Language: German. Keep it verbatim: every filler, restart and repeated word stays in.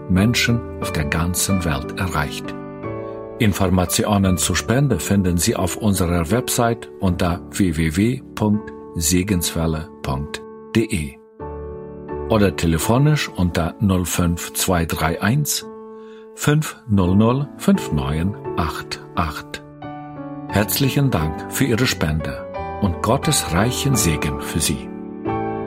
Menschen auf der ganzen Welt erreicht. Informationen zur Spende finden Sie auf unserer Website unter w w w punkt segenswelle punkt de oder telefonisch unter null fünf zwei drei eins fünf null null fünf neun acht acht. Herzlichen Dank für Ihre Spende und Gottes reichen Segen für Sie.